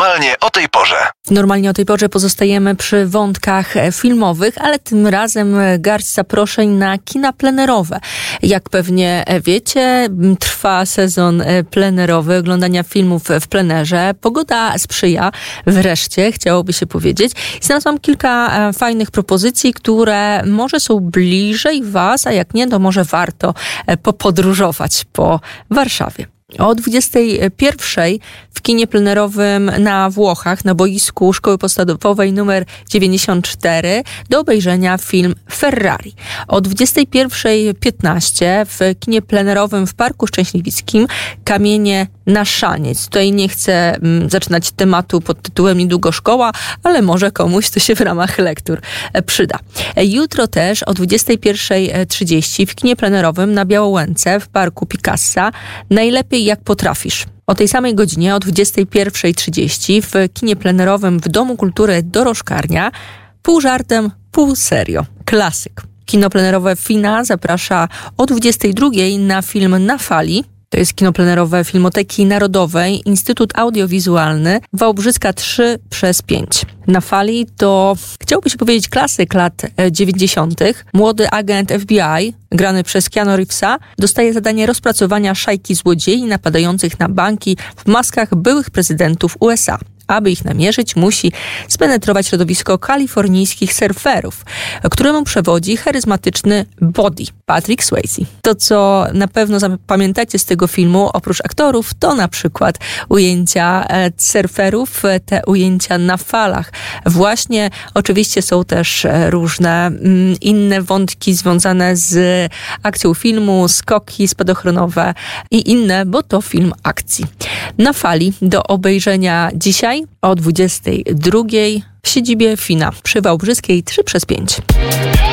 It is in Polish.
Normalnie o tej porze. Normalnie o tej porze pozostajemy przy wątkach filmowych, ale tym razem garść zaproszeń na kina plenerowe. Jak pewnie wiecie, trwa sezon plenerowy oglądania filmów w plenerze. Pogoda sprzyja, wreszcie chciałoby się powiedzieć. Znalazłam kilka fajnych propozycji, które może są bliżej Was, a jak nie, to może warto popodróżować po Warszawie. O 21:00 w kinie plenerowym na Włochach, na boisku Szkoły Podstawowej nr 94 do obejrzenia film Ferrari. O 21:15 w kinie plenerowym w Parku Szczęśliwickim Kamienie na Szaniec. Tutaj nie chcę zaczynać tematu pod tytułem Niedługo szkoła, ale może komuś to się w ramach lektur przyda. Jutro też o 21:30 w kinie plenerowym na Białołęce w Parku Picassa Najlepiej jak potrafisz. O tej samej godzinie, o 21:30 w kinie plenerowym w Domu Kultury Dorożkarnia pół żartem, pół serio. Klasyk. Kino plenerowe FINA zaprasza o 22:00 na film Na Fali. To jest kino plenerowe Filmoteki Narodowej, Instytut Audiowizualny, Wałbrzyska 3/5. Na Fali to, chciałoby się powiedzieć, klasyk lat 90. Młody agent FBI, grany przez Keanu Reevesa, dostaje zadanie rozpracowania szajki złodziei napadających na banki w maskach byłych prezydentów USA. Aby ich namierzyć, musi spenetrować środowisko kalifornijskich surferów, któremu przewodzi charyzmatyczny Body, Patrick Swayze. To, co na pewno pamiętacie z tego filmu, oprócz aktorów, to na przykład ujęcia surferów, te ujęcia na falach. Właśnie, oczywiście są też różne inne wątki związane z akcją filmu, skoki spadochronowe i inne, bo to film akcji. Na Fali do obejrzenia dzisiaj o 22:00 w siedzibie FINA przy Wałbrzyskiej 3/5.